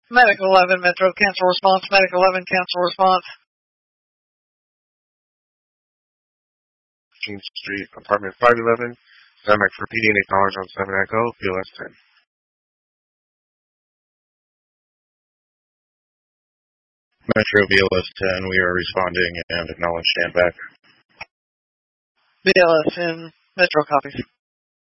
Medic 11, Metro, cancel response. Medic 11, cancel response. King Street, apartment 511. Standby for PD and acknowledge on 7 Echo, POS 10. Metro BLS 10, we are responding and acknowledge standby. BLS 10, Metro copies.